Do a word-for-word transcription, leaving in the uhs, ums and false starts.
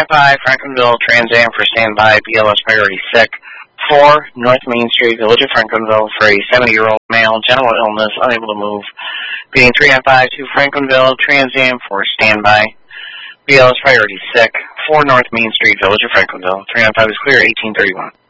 five, Franklinville, Trans Am for standby, B L S priority sick. four, North Main Street, Village of Franklinville, for a seventy-year-old male, general illness, unable to move. Being three on five, two, Franklinville, Trans Am for standby, B L S priority sick. four, North Main Street, Village of Franklinville, three on five is clear, eighteen thirty-one.